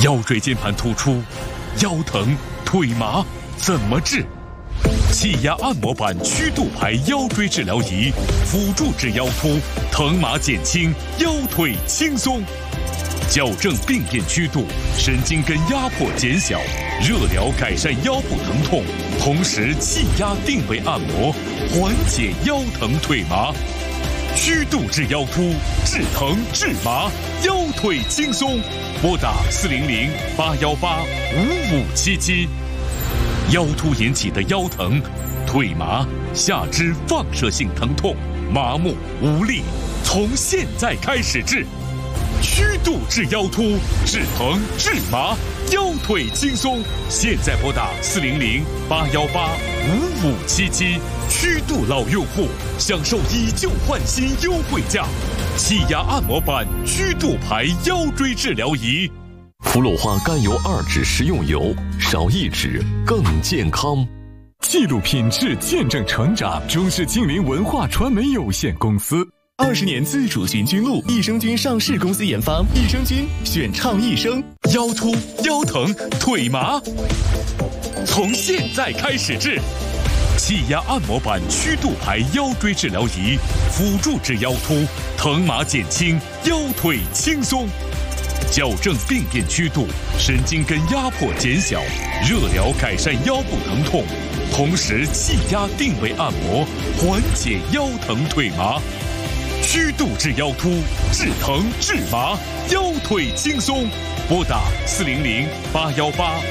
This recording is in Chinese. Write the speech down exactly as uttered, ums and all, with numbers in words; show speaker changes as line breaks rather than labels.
腰椎间盘突出、腰疼、腿麻怎么治？气压按摩板曲度排腰椎治疗仪，辅助治腰突，疼麻减轻，腰腿轻松。矫正病变曲度，神经根压迫减小，热疗改善腰部疼痛，同时气压定位按摩，缓解腰疼腿麻。曲度治腰突，治疼治麻，腰腿轻松。拨打四零零八幺八五五七七。腰突引起的腰疼、腿麻、下肢放射性疼痛、麻木无力，从现在开始治。曲度治腰突，治疼治麻，腰腿轻松。现在拨打四零零八幺八五五七七。曲度老用户享受以旧换新优惠价，气压按摩板曲度排腰椎治疗仪。
氟鲁化甘油二酯食用油，少一酯更健康。
记录品质，见证成长。中视金陵文化传媒有限公司。
二十年自主寻菌露，益生菌上市公司研发，益生菌选畅益生。
腰突、腰疼、腿麻，从现在开始治。气压按摩板曲度排腰椎治疗仪，辅助治腰突，疼麻减轻，腰腿轻松。矫正病变曲度，神经根压迫减小，热疗改善腰部疼痛，同时气压定位按摩，缓解腰疼腿麻。曲度治腰突，治疼治麻，腰腿轻松。拨打四零零八幺八